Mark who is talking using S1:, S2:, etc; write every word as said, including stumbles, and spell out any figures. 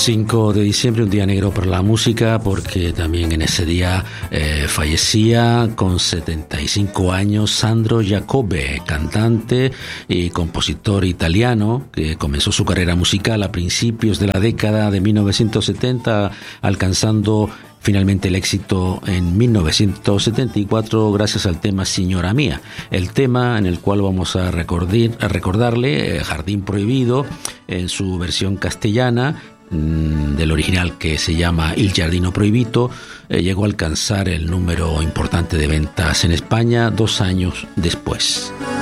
S1: cinco de diciembre, un día negro para la música, porque también en ese día eh, fallecía con setenta y cinco años Sandro Jacobbe, cantante y compositor italiano, que comenzó su carrera musical a principios de la década de mil novecientos setenta, alcanzando finalmente el éxito en mil novecientos setenta y cuatro gracias al tema Signora Mía, el tema en el cual vamos a, recordar, a recordarle eh, Jardín Prohibido en su versión castellana, mmm, del original que se llama Il Giardino Proibito. Eh, llegó a alcanzar el número importante de ventas en España dos años después.